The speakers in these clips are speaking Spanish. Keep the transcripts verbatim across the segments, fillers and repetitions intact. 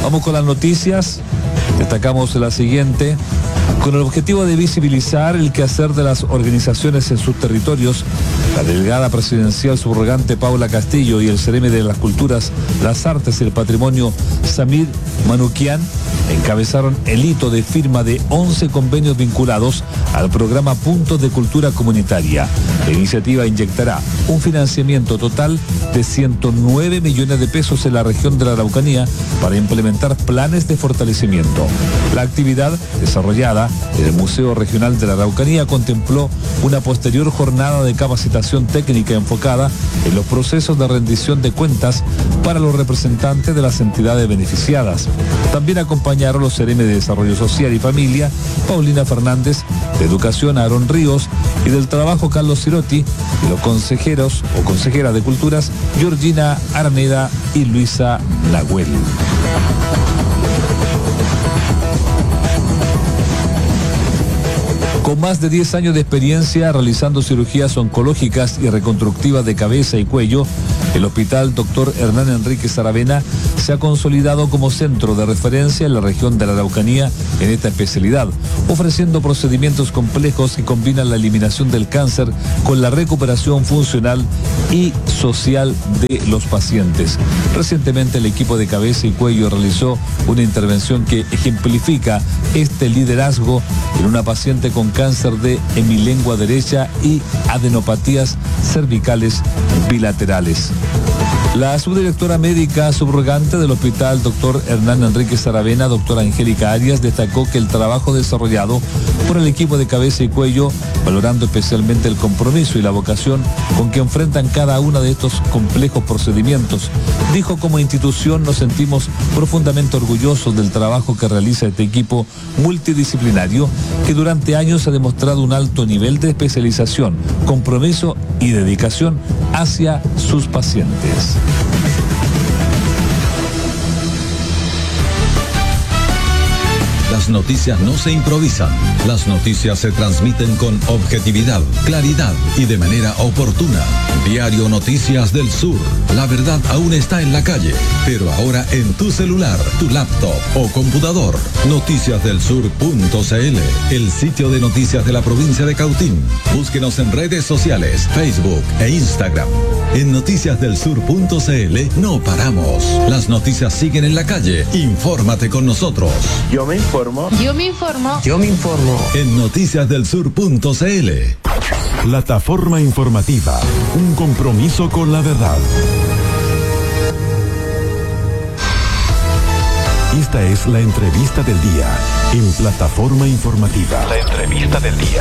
Vamos con las noticias. Destacamos la siguiente. Con el objetivo de visibilizar el quehacer de las organizaciones en sus territorios, la delegada presidencial subrogante Paula Castillo y el Ceremi de las Culturas, las Artes y el Patrimonio Samir Manukian encabezaron el hito de firma de once convenios vinculados al programa Puntos de Cultura Comunitaria. La iniciativa inyectará un financiamiento total de ciento nueve millones de pesos en la región de la Araucanía para implementar planes de fortalecimiento. La actividad desarrollada en el Museo Regional de la Araucanía contempló una posterior jornada de capacitación técnica enfocada en los procesos de rendición de cuentas para los representantes de las entidades beneficiadas. También acompañaron los Ceremi de Desarrollo Social y Familia, Paulina Fernández, de Educación Aaron Ríos y del Trabajo Carlos Cirotti, y los consejeros o consejeras de Culturas Georgina Araneda y Luisa Nahuel. Con más de diez años de experiencia realizando cirugías oncológicas y reconstructivas de cabeza y cuello, el Hospital Doctor Hernán Enríquez Aravena se ha consolidado como centro de referencia en la región de la Araucanía en esta especialidad, ofreciendo procedimientos complejos que combinan la eliminación del cáncer con la recuperación funcional y social de los pacientes. Recientemente el equipo de cabeza y cuello realizó una intervención que ejemplifica este liderazgo en una paciente con cáncer de hemilengua derecha y adenopatías cervicales bilaterales. La subdirectora médica subrogante del Hospital Doctor Hernán Enríquez Aravena, doctora Angélica Arias, destacó que el trabajo desarrollado por el equipo de cabeza y cuello, valorando especialmente el compromiso y la vocación con que enfrentan cada uno de estos complejos procedimientos. Dijo: como institución nos sentimos profundamente orgullosos del trabajo que realiza este equipo multidisciplinario, que durante años ha demostrado un alto nivel de especialización, compromiso y dedicación hacia sus pacientes. Las noticias no se improvisan, las noticias se transmiten con objetividad, claridad y de manera oportuna. Diario Noticias del Sur, la verdad aún está en la calle, pero ahora en tu celular, tu laptop o computador. noticias del sur punto c l, el sitio de noticias de la provincia de Cautín. Búsquenos en redes sociales, Facebook e Instagram. En noticias del sur punto c l no paramos. Las noticias siguen en la calle. Infórmate con nosotros. Yo me informo. Yo me informo. Yo me informo. En noticias del sur punto c l. Plataforma informativa, un compromiso con la verdad. Esta es la entrevista del día en Plataforma Informativa. La entrevista del día.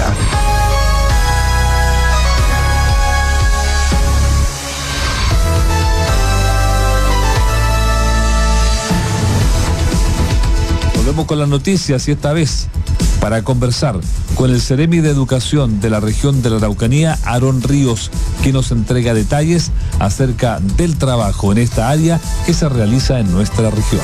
Volvemos con las noticias y esta vez para conversar con el Ceremi de Educación de la región de la Araucanía, Aaron Ríos, que nos entrega detalles acerca del trabajo en esta área que se realiza en nuestra región.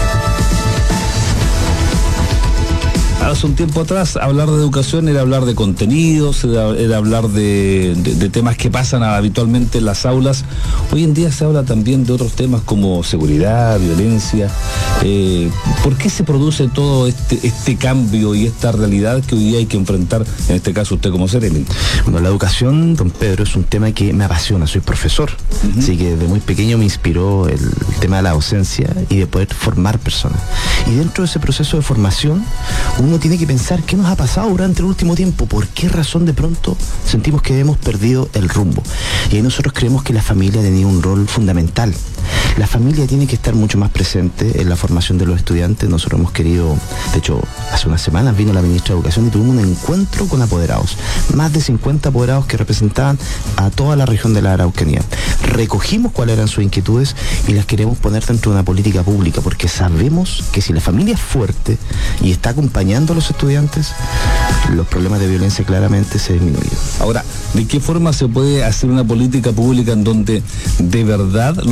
Hace un tiempo atrás hablar de educación era hablar de contenidos, era, era hablar de, de, de temas que pasan habitualmente en las aulas. Hoy en día se habla también de otros temas como seguridad, violencia. Eh, ¿Por qué se produce todo este, este cambio y esta realidad que hoy día hay que enfrentar, en este caso usted como Ceremi? Bueno, la educación, don Pedro, es un tema que me apasiona, soy profesor, uh-huh. Así que desde muy pequeño me inspiró el, el tema de la docencia y de poder formar personas. Y dentro de ese proceso de formación, uno tiene que pensar qué nos ha pasado durante el último tiempo, por qué razón de pronto sentimos que hemos perdido el rumbo. Y ahí nosotros creemos que la familia tenía un rol fundamental. La familia tiene que estar mucho más presente en la formación de los estudiantes. Nosotros hemos querido, de hecho, hace unas semanas vino la ministra de Educación y tuvimos un encuentro con apoderados, más de cincuenta apoderados que representaban a toda la región de la Araucanía. Recogimos cuáles eran sus inquietudes y las queremos poner dentro de una política pública, porque sabemos que si la familia es fuerte y está acompañando a los estudiantes, los problemas de violencia claramente se disminuyen. Ahora, ¿de qué forma se puede hacer una política pública en donde de verdad los apoderados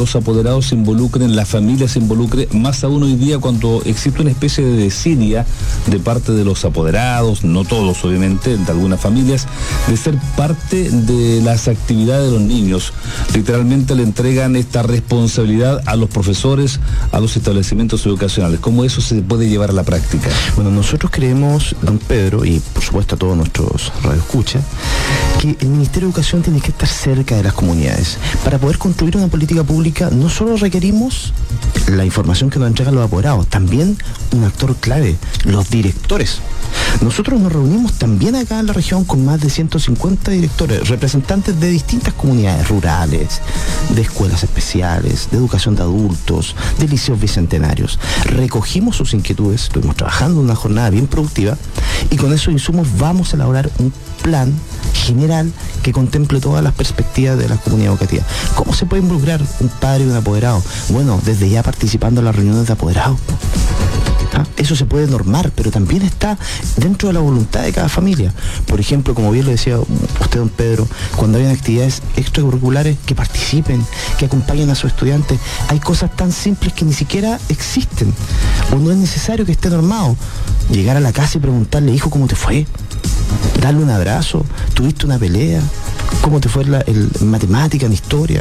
apoderados se involucren, la familia se involucre, más aún hoy día cuando existe una especie de desidia de parte de los apoderados, no todos obviamente, de algunas familias, de ser parte de las actividades de los niños. Literalmente le entregan esta responsabilidad a los profesores, a los establecimientos educacionales. ¿Cómo eso se puede llevar a la práctica? Bueno, nosotros creemos, don Pedro, y por supuesto a todos nuestros radioescuchas, que el Ministerio de Educación tiene que estar cerca de las comunidades. Para poder construir una política pública no solo requerimos la información que nos entregan los apoderados, también un actor clave, los directores. Nosotros nos reunimos también acá en la región con más de ciento cincuenta directores, representantes de distintas comunidades rurales, de escuelas especiales, de educación de adultos, de liceos bicentenarios. Recogimos sus inquietudes, estuvimos trabajando en una jornada bien productiva y con esos insumos vamos a elaborar un plan general que contemple todas las perspectivas de la comunidad educativa. ¿Cómo se puede involucrar un padre y un apoderado? Bueno, desde ya participando en las reuniones de apoderados. ¿Ah? Eso se puede normar, pero también está dentro de la voluntad de cada familia. Por ejemplo, como bien lo decía usted, don Pedro, cuando hay actividades extracurriculares, que participen, que acompañen a sus estudiantes. Hay cosas tan simples que ni siquiera existen, o no es necesario que esté normado. Llegar a la casa y preguntarle, hijo, ¿cómo te fue? Darle un abrazo, ¿tuviste una pelea? ¿Cómo te fue la, el, en matemática, en historia?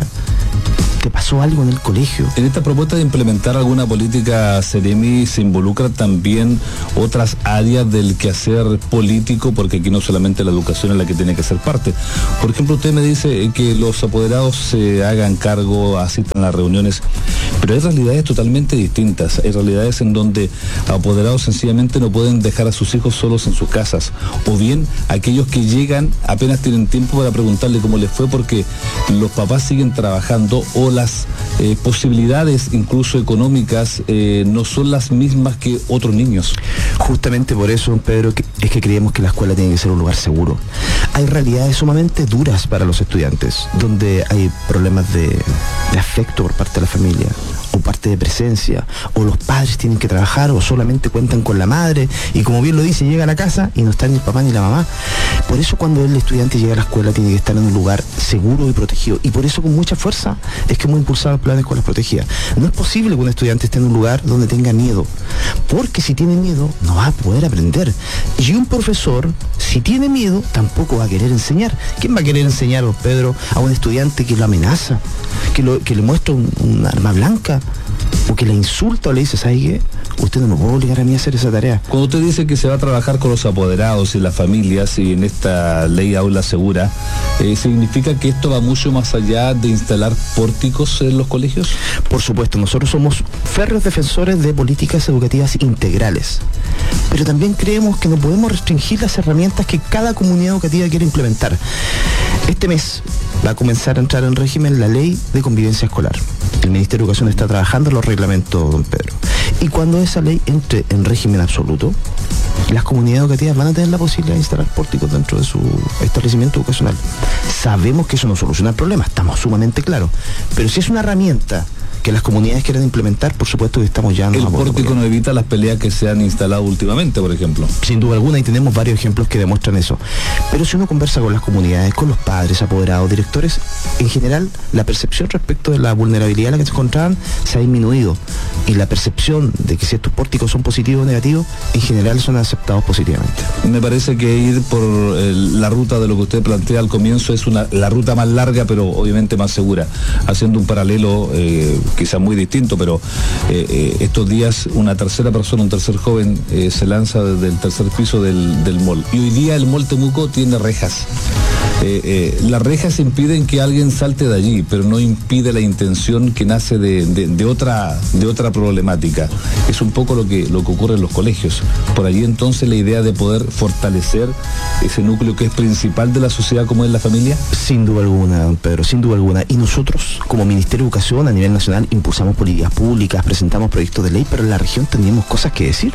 ¿Te pasó algo en el colegio? En esta propuesta de implementar alguna política Seremi se involucra también otras áreas del quehacer político, porque aquí no solamente la educación es la que tiene que ser parte. Por ejemplo, usted me dice que los apoderados se hagan cargo, asistan a las reuniones, pero hay realidades totalmente distintas. Hay realidades en donde apoderados sencillamente no pueden dejar a sus hijos solos en sus casas, o bien aquellos que llegan apenas tienen tiempo para preguntarle cómo les fue porque los papás siguen trabajando, o las eh, posibilidades incluso económicas eh, no son las mismas que otros niños. Justamente por eso, don Pedro, que, es que creemos que la escuela tiene que ser un lugar seguro. Hay realidades sumamente duras para los estudiantes, donde hay problemas de, de afecto por parte de la familia, o parte de presencia, o los padres tienen que trabajar, o solamente cuentan con la madre, y como bien lo dice, llega a la casa y no está ni el papá ni la mamá. Por eso cuando el estudiante llega a la escuela tiene que estar en un lugar seguro y protegido, y por eso con mucha fuerza es que hemos impulsado el plan de escuelas protegidas. No es posible que un estudiante esté en un lugar donde tenga miedo, porque si tiene miedo no va a poder aprender, y un profesor, si tiene miedo, tampoco va a querer enseñar. ¿Quién va a querer enseñar, don Pedro, a un estudiante que lo amenaza, que, lo, que le muestra un, un arma blanca, o que le insulta o le dice, ¿sabe qué? Usted no me puede obligar a mí a hacer esa tarea? Cuando usted dice que se va a trabajar con los apoderados y las familias y en esta ley aula segura, eh, ¿significa que esto va mucho más allá de instalar pórticos en los colegios? Por supuesto, nosotros somos férreos defensores de políticas educativas integrales, pero también creemos que no podemos restringir las herramientas que cada comunidad educativa quiere implementar. Este mes va a comenzar a entrar en régimen la ley de convivencia escolar. El Ministerio de Educación está trabajando en los reglamentos, don Pedro. Y cuando esa ley entre en régimen absoluto, las comunidades educativas van a tener la posibilidad de instalar pórticos dentro de su establecimiento educacional. Sabemos que eso no soluciona el problema, estamos sumamente claros. Pero si es una herramienta que las comunidades quieren implementar, por supuesto que estamos ya... El pórtico no evita las peleas que se han instalado últimamente, por ejemplo. Sin duda alguna, y tenemos varios ejemplos que demuestran eso. Pero si uno conversa con las comunidades, con los padres, apoderados, directores, en general, la percepción respecto de la vulnerabilidad en la que se encontraban se ha disminuido. Y la percepción de que si estos pórticos son positivos o negativos, en general son aceptados positivamente. Me parece que ir por eh, la ruta de lo que usted plantea al comienzo es una, la ruta más larga, pero obviamente más segura. Haciendo un paralelo... Eh, quizás muy distinto, pero eh, eh, estos días una tercera persona, un tercer joven eh, se lanza desde el tercer piso del, del mall. Y hoy día el mall Temuco tiene rejas. Eh, eh, las rejas impiden que alguien salte de allí, pero no impide la intención que nace de, de, de otra de otra problemática. Es un poco lo que, lo que ocurre en los colegios. Por allí entonces la idea de poder fortalecer ese núcleo que es principal de la sociedad como es la familia. Sin duda alguna, don Pedro, sin duda alguna. Y nosotros, como Ministerio de Educación a nivel nacional, impulsamos políticas públicas, presentamos proyectos de ley, pero en la región teníamos cosas que decir.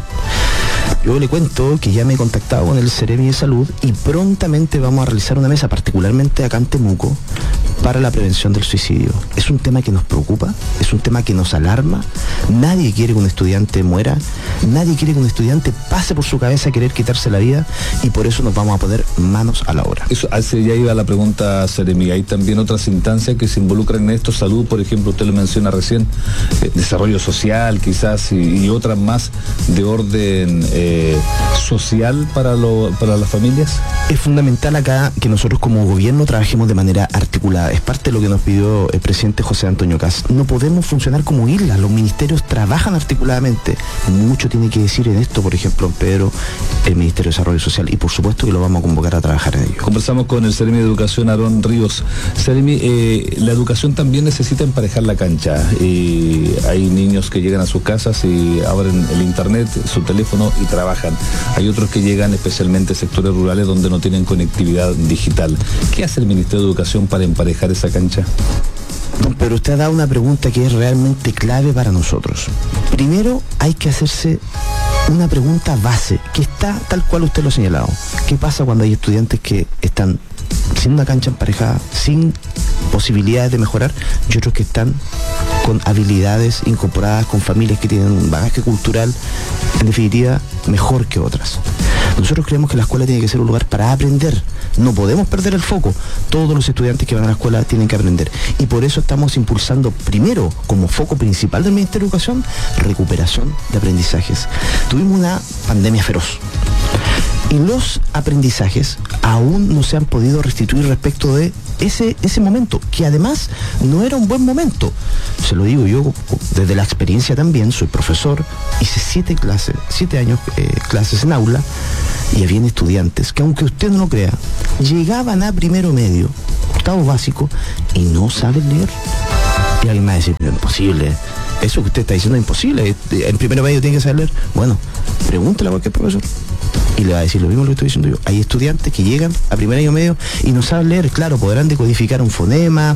Yo le cuento que ya me he contactado con el Seremi de Salud y prontamente vamos a realizar una mesa, particularmente acá en Temuco, para la prevención del suicidio. Es un tema que nos preocupa, es un tema que nos alarma. Nadie quiere que un estudiante muera, nadie quiere que un estudiante pase por su cabeza a querer quitarse la vida, y por eso nos vamos a poner manos a la obra. Eso, hacia ya iba la pregunta, Seremi. Hay también otras instancias que se involucran en esto, salud, por ejemplo, usted lo menciona recién, eh, desarrollo social quizás, y, y otras más de orden eh, social para, lo, para las familias. Es fundamental acá que nosotros como gobierno trabajemos de manera articulada. Es parte de lo que nos pidió el presidente José Antonio Kast. No podemos funcionar como islas, los ministerios trabajan articuladamente. Mucho tiene que decir en esto, por ejemplo, Pedro, el Ministerio de Desarrollo Social, y por supuesto que lo vamos a convocar a trabajar en ello. Conversamos con el Seremi de Educación, Aarón Ríos. Seremi, eh, la educación también necesita emparejar la cancha. Eh, hay niños que llegan a sus casas y abren el internet, su teléfono y trabajan. Hay otros que llegan especialmente a sectores rurales donde no tienen conectividad digital. ¿Qué hace el Ministerio de Educación para emparejar esa cancha? Pero usted ha dado una pregunta que es realmente clave para nosotros. Primero hay que hacerse una pregunta base, que está tal cual usted lo ha señalado. ¿Qué pasa cuando hay estudiantes que están sin una cancha emparejada, sin posibilidades de mejorar, y otros que están con habilidades incorporadas, con familias que tienen un bagaje cultural, en definitiva, mejor que otras? Nosotros creemos que la escuela tiene que ser un lugar para aprender. No podemos perder el foco. Todos los estudiantes que van a la escuela tienen que aprender. Y por eso estamos impulsando primero, como foco principal del Ministerio de Educación, recuperación de aprendizajes. Tuvimos una pandemia feroz. Y los aprendizajes aún no se han podido restituir respecto de ese, ese momento, que además no era un buen momento. Se lo digo yo desde la experiencia también, soy profesor, hice siete clases, siete años eh, clases en aula, y habían estudiantes que, aunque usted no lo crea, llegaban a primero medio, octavo básico, y no saben leer. Y alguien me va a decir, no es imposible. Eso que usted está diciendo es imposible. En primero medio tiene que saber leer. Bueno, pregúntale a cualquier profesor y le va a decir lo mismo que estoy diciendo yo. Hay estudiantes que llegan a primer año medio y no saben leer. Claro, podrán decodificar un fonema,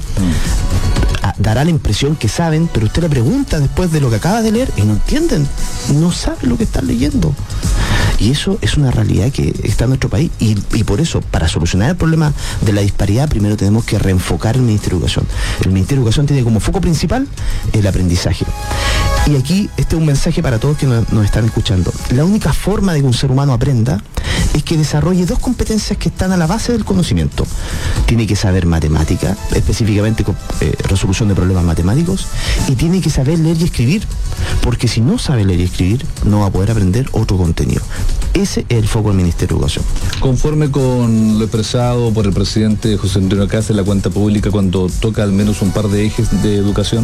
mm. a, dará la impresión que saben, pero usted le pregunta después de lo que acaba de leer y no entienden, no saben lo que están leyendo. Y eso es una realidad que está en nuestro país, y, y por eso, para solucionar el problema de la disparidad, primero tenemos que reenfocar el Ministerio de Educación. El Ministerio de Educación tiene como foco principal el aprendizaje. Y aquí este es un mensaje para todos que nos, nos están escuchando. La única forma de que un ser humano aprenda es que desarrolle dos competencias que están a la base del conocimiento. Tiene que saber matemática, específicamente eh, resolución de problemas matemáticos, y tiene que saber leer y escribir, porque si no sabe leer y escribir, no va a poder aprender otro contenido. Ese es el foco del Ministerio de Educación. Conforme con lo expresado por el presidente José Antonio Kast en la cuenta pública cuando toca al menos un par de ejes de educación,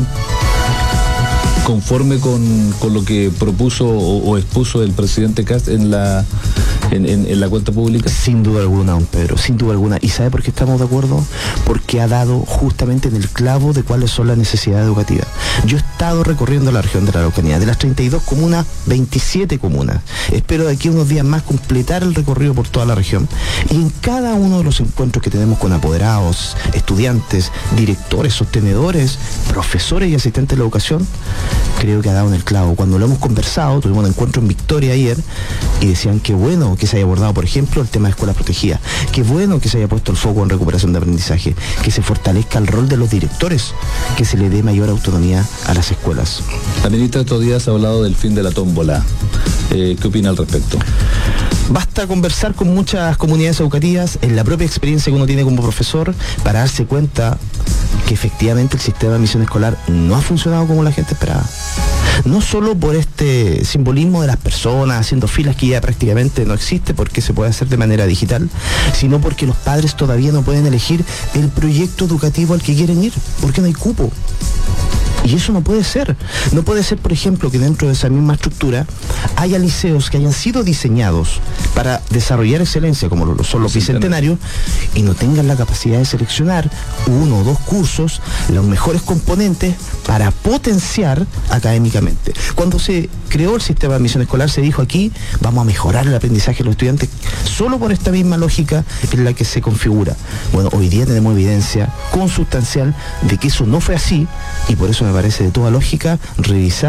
conforme con, con lo que propuso o, o expuso el presidente Kast en la en, en, en la cuenta pública. Sin duda alguna, don Pedro, sin duda alguna. ¿Y sabe por qué estamos de acuerdo? Porque ha dado justamente en el clavo de cuáles son las necesidades educativas. Yo he estado recorriendo la región de la Araucanía, de las treinta y dos comunas, veintisiete comunas. Espero de aquí a unos días más completar el recorrido por toda la región. Y en cada uno de los encuentros que tenemos con apoderados, estudiantes, directores, sostenedores, profesores y asistentes de la educación, creo que ha dado en el clavo. Cuando lo hemos conversado, tuvimos un encuentro en Victoria ayer y decían que bueno que se haya abordado, por ejemplo, el tema de escuelas protegidas, que bueno que se haya puesto el foco en recuperación de aprendizaje, que se fortalezca el rol de los directores, que se le dé mayor autonomía a las escuelas. La ministra estos días ha hablado del fin de la tómbola. Eh, ¿Qué opina al respecto? Basta conversar con muchas comunidades educativas, en la propia experiencia que uno tiene como profesor, para darse cuenta que efectivamente el sistema de admisión escolar no ha funcionado como la gente esperaba. No solo por este simbolismo de las personas haciendo filas que ya prácticamente no existe porque se puede hacer de manera digital, sino porque los padres todavía no pueden elegir el proyecto educativo al que quieren ir, porque no hay cupo. Y eso no puede ser. No puede ser, por ejemplo, que dentro de esa misma estructura haya liceos que hayan sido diseñados para desarrollar excelencia, como lo son los bicentenarios, y no tengan la capacidad de seleccionar uno o dos cursos, los mejores componentes, para potenciar académicamente. Cuando se creó el sistema de admisión escolar, se dijo aquí, vamos a mejorar el aprendizaje de los estudiantes, solo por esta misma lógica en la que se configura. Bueno, hoy día tenemos evidencia consustancial de que eso no fue así, y por eso me parece de toda lógica revisar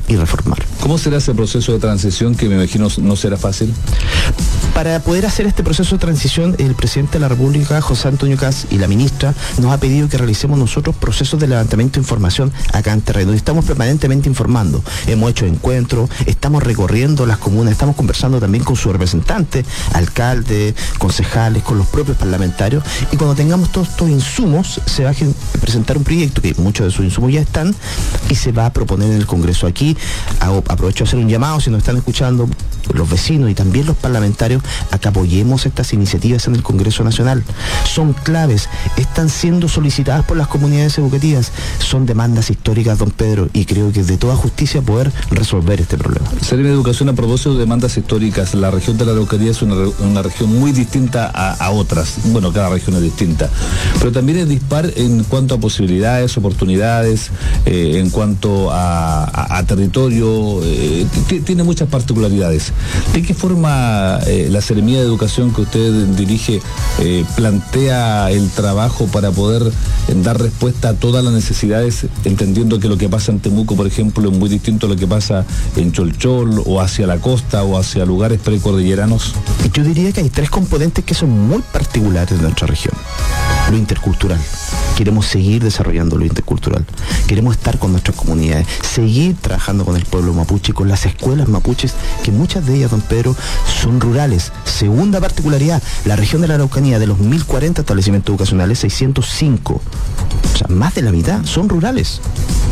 y reformar. ¿Cómo será ese proceso de transición que me imagino no será fácil? Para poder hacer este proceso de transición, el presidente de la República, José Antonio Kast, y la ministra nos ha pedido que realicemos nosotros procesos de levantamiento de información acá en terreno. Y estamos permanentemente informando. Hemos hecho encuentros, estamos recorriendo las comunas, estamos conversando también con sus representantes, alcaldes, concejales, con los propios parlamentarios. Y cuando tengamos todos estos insumos, se va a presentar un proyecto, que muchos de sus insumos ya están, y se va a proponer en el Congreso. Aquí hago, aprovecho de hacer un llamado, si nos están escuchando los vecinos y también los parlamentarios, a que apoyemos estas iniciativas en el Congreso Nacional. Son claves, están siendo solicitadas por las comunidades educativas, son demandas históricas, don Pedro, y creo que es de toda justicia poder resolver este problema. Seremi de Educación, a propósito de demandas históricas, la región de la Araucanía es una, una región muy distinta a, a otras. Bueno, cada región es distinta, pero también es dispar en cuanto a posibilidades, oportunidades, eh, en cuanto a, a, a territorio, eh, tiene muchas particularidades. ¿De qué forma eh, la Seremía de Educación que usted dirige eh, plantea el trabajo para poder eh, dar respuesta a todas las necesidades, entendiendo que lo que pasa en Temuco, por ejemplo, es muy distinto a lo que pasa en Cholchol o hacia la costa o hacia lugares precordilleranos? Yo diría que hay tres componentes que son muy particulares de nuestra región. Lo intercultural. Queremos seguir desarrollando lo intercultural. Queremos estar con nuestras comunidades, seguir trabajando con el pueblo mapuche, con las escuelas mapuches, que muchas de ellas, don Pedro, son rurales. Segunda particularidad, la región de la Araucanía, de los mil cuarenta establecimientos educacionales, seiscientos cinco, o sea, más de la mitad, son rurales.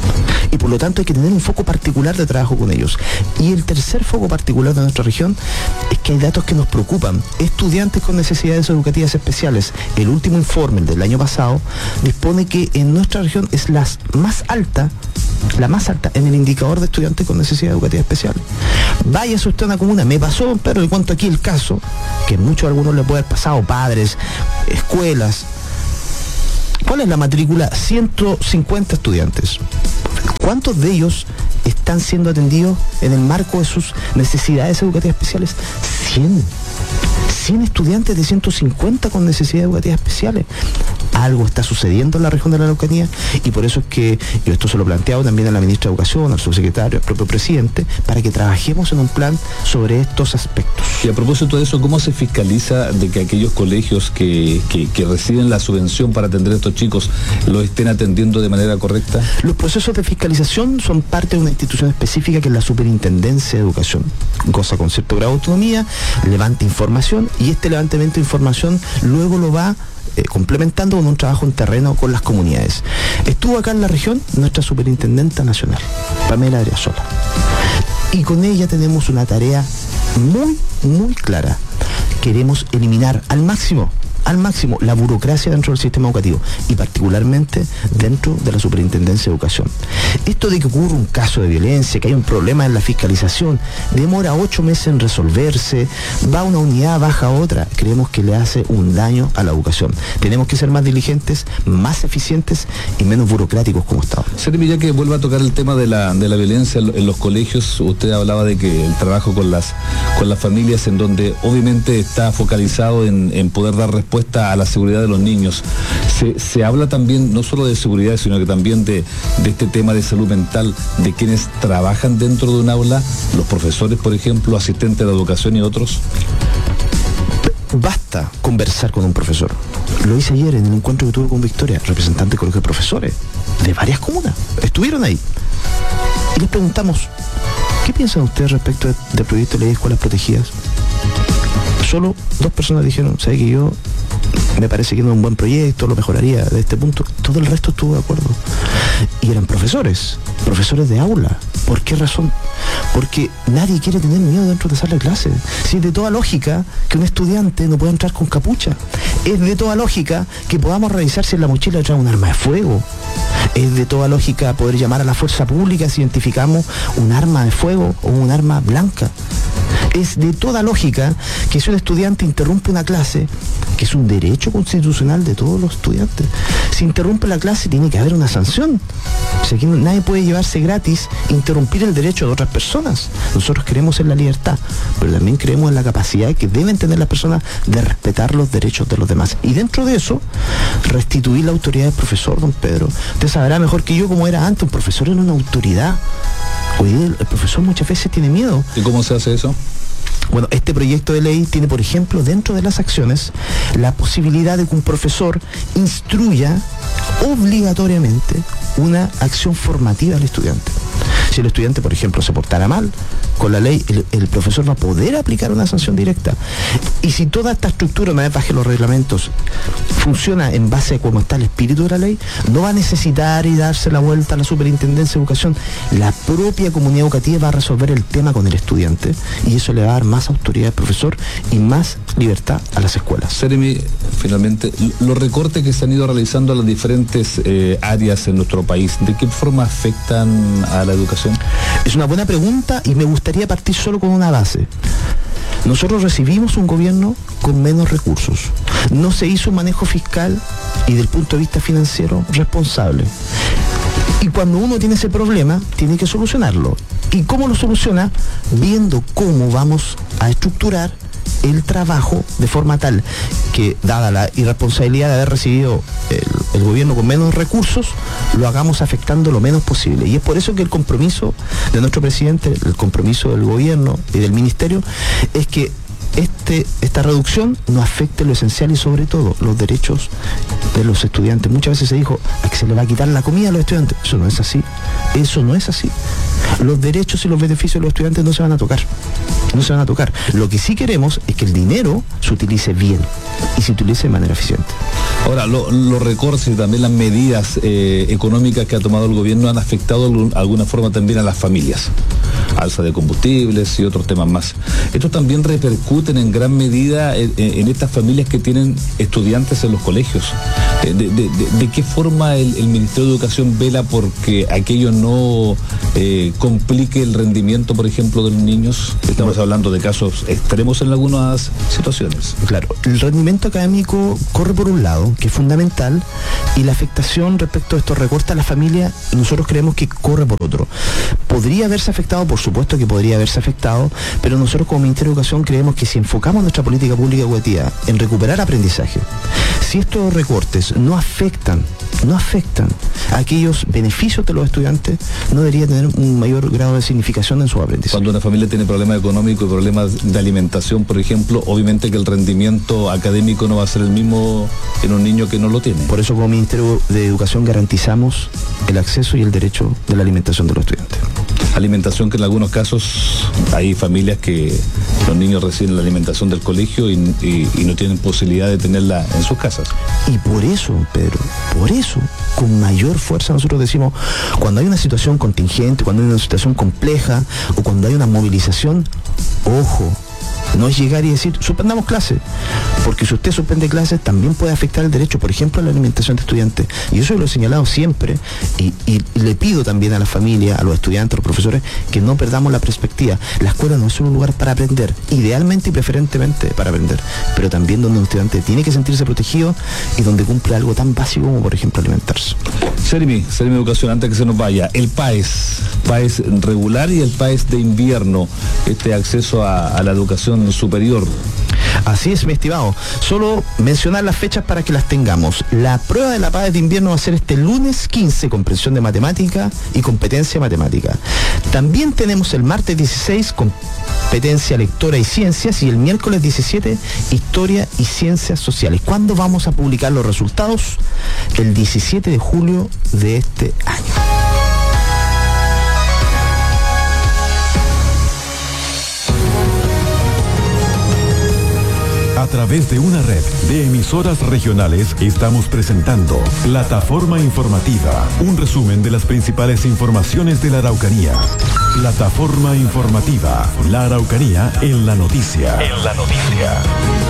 Y por lo tanto hay que tener un foco particular de trabajo con ellos. Y el tercer foco particular de nuestra región es que hay datos que nos preocupan. Estudiantes con necesidades educativas especiales. El último informe, el del año pasado, dispone que en nuestra región es la más alta, la más alta en el indicador de estudiantes con necesidades educativas especiales. Váyase usted a una comuna, me pasó, don Pedro, le cuento aquí el caso, que muchos a algunos les puede haber pasado, padres, escuelas. ¿Cuál es la matrícula? ciento cincuenta estudiantes. ¿Cuántos de ellos están siendo atendidos en el marco de sus necesidades educativas especiales? cien. cien estudiantes de ciento cincuenta con necesidades educativas especiales. Algo está sucediendo en la región de la Araucanía, y por eso es que yo esto se lo he planteado también a la ministra de Educación, al subsecretario, al propio presidente, para que trabajemos en un plan sobre estos aspectos. Y a propósito de eso, ¿cómo se fiscaliza de que aquellos colegios que, que, que reciben la subvención para atender a estos chicos los estén atendiendo de manera correcta? Los procesos de fiscalización son parte de una institución específica que es la Superintendencia de Educación. Goza con cierto grado de autonomía, levanta información, y este levantamiento de información luego lo va Eh, complementando con un trabajo en terreno con las comunidades. Estuvo acá en la región nuestra superintendenta nacional, Pamela Adriasola, y con ella tenemos una tarea muy, muy clara. Queremos eliminar al máximo, al máximo, la burocracia dentro del sistema educativo, y particularmente dentro de la Superintendencia de Educación. Esto de que ocurra un caso de violencia, que hay un problema en la fiscalización, demora ocho meses en resolverse, va una unidad, baja otra, creemos que le hace un daño a la educación. Tenemos que ser más diligentes, más eficientes y menos burocráticos como Estado. Seremi, ya que vuelva a tocar el tema de la, de la violencia en los colegios, usted hablaba de que el trabajo con las, con las familias, en donde obviamente está focalizado en, en poder dar respuesta a la seguridad de los niños. Se, se habla también no solo de seguridad, sino que también de, de este tema de salud mental de quienes trabajan dentro de un aula, los profesores, por ejemplo, asistentes de educación y otros. Basta conversar con un profesor. Lo hice ayer en el encuentro que tuve con Victoria, representante del colegio de profesores de varias comunas. Estuvieron ahí. Y les preguntamos, ¿qué piensan ustedes respecto del proyecto de ley de escuelas protegidas? Solo dos personas dijeron, ¿sabe que yo me parece que no es un buen proyecto, lo mejoraría de este punto? Todo el resto estuvo de acuerdo. Y eran profesores, profesores de aula. ¿Por qué razón? Porque nadie quiere tener miedo dentro de sala de clase. Si es de toda lógica que un estudiante no pueda entrar con capucha. Es de toda lógica que podamos revisar si en la mochila trae un arma de fuego. Es de toda lógica poder llamar a la fuerza pública si identificamos un arma de fuego o un arma blanca. Es de toda lógica que si un estudiante interrumpe una clase, que es un derecho constitucional de todos los estudiantes, si interrumpe la clase tiene que haber una sanción. O sea, que nadie puede llevarse gratis interrumpir el derecho de otras personas. Nosotros creemos en la libertad, pero también creemos en la capacidad que deben tener las personas de respetar los derechos de los demás. Y dentro de eso, restituir la autoridad del profesor, don Pedro. Usted sabrá mejor que yo cómo era antes. Un profesor era una autoridad. Hoy día el profesor muchas veces tiene miedo. ¿Y cómo se hace eso? Bueno, este proyecto de ley tiene, por ejemplo, dentro de las acciones, la posibilidad de que un profesor instruya obligatoriamente una acción formativa al estudiante. Si el estudiante, por ejemplo, se portara mal, con la ley el, el profesor va a poder aplicar una sanción directa. Y si toda esta estructura, una vez baje los reglamentos, funciona en base a cómo está el espíritu de la ley, no va a necesitar y darse la vuelta a la Superintendencia de Educación. La propia comunidad educativa va a resolver el tema con el estudiante y eso le va a dar más autoridad al profesor y más libertad a las escuelas. Seremi, finalmente, los recortes que se han ido realizando a las diferentes eh, áreas en nuestro país, ¿de qué forma afectan a la educación? Es una buena pregunta y me gustaría partir solo con una base. Nosotros recibimos un gobierno con menos recursos. No se hizo un manejo fiscal y del punto de vista financiero responsable. Y cuando uno tiene ese problema, tiene que solucionarlo. ¿Y cómo lo soluciona? Viendo cómo vamos a estructurar el trabajo de forma tal que, dada la irresponsabilidad de haber recibido el, el gobierno con menos recursos, lo hagamos afectando lo menos posible. Y es por eso que el compromiso de nuestro presidente, el compromiso del gobierno y del ministerio, es que Este, esta reducción no afecte lo esencial y sobre todo los derechos de los estudiantes. Muchas veces se dijo que se le va a quitar la comida a los estudiantes. Eso no es así. Eso no es así. Los derechos y los beneficios de los estudiantes no se van a tocar. No se van a tocar. Lo que sí queremos es que el dinero se utilice bien y se utilice de manera eficiente. Ahora, lo, los recortes y también las medidas eh, económicas que ha tomado el gobierno han afectado de alguna forma también a las familias. Alza de combustibles y otros temas más. Estos también repercuten en gran medida en, en estas familias que tienen estudiantes en los colegios. ¿De, de, de, de qué forma el, el Ministerio de Educación vela porque aquello no eh, complique el rendimiento, por ejemplo, de los niños? Estamos hablando de casos extremos en algunas situaciones. Claro, el rendimiento académico corre por un lado, que es fundamental, y la afectación respecto a estos recortes a la familia, nosotros creemos que corre por otro. ¿Podría haberse afectado? Por supuesto que podría haberse afectado, pero nosotros como Ministerio de Educación creemos que si enfocamos nuestra política pública educativa en recuperar aprendizaje, si estos recortes no afectan, no afectan a aquellos beneficios de los estudiantes, no debería tener un mayor grado de significación en su aprendizaje. Cuando una familia tiene problemas económicos y problemas de alimentación, por ejemplo, obviamente que el rendimiento académico no va a ser el mismo en un niño que no lo tiene. Por eso como Ministerio de Educación garantizamos el acceso y el derecho de la alimentación de los estudiantes. Alimentación que en algunos casos hay familias que los niños reciben la alimentación del colegio y, y, y no tienen posibilidad de tenerla en sus casas. Y por eso, Pedro, por eso, con mayor fuerza nosotros decimos, cuando hay una situación contingente, cuando hay una situación compleja o cuando hay una movilización, ojo, no es llegar y decir, suspendamos clases, porque si usted suspende clases también puede afectar el derecho, por ejemplo, a la alimentación de estudiantes. Y eso lo he señalado siempre, y, y, y le pido también a la familia, a los estudiantes, a los profesores, que no perdamos la perspectiva. La escuela no es solo un lugar para aprender, idealmente y preferentemente para aprender, pero también donde un estudiante tiene que sentirse protegido y donde cumple algo tan básico como, por ejemplo, alimentarse. Seremi, Seremi Educación, antes que se nos vaya, el PAES, PAES regular y el PAES de invierno, este acceso a, a la educación superior. Así es, mi estimado. Solo mencionar las fechas para que las tengamos. La prueba de la PAES de invierno va a ser este lunes quince, comprensión de matemática y competencia matemática. También tenemos el martes dieciséis, competencia lectora y ciencias, y el miércoles diecisiete, historia y ciencias sociales. ¿Cuándo vamos a publicar los resultados? El diecisiete de julio de este año. A través de una red de emisoras regionales estamos presentando Plataforma Informativa, un resumen de las principales informaciones de la Araucanía. Plataforma Informativa, la Araucanía en la noticia. En la noticia.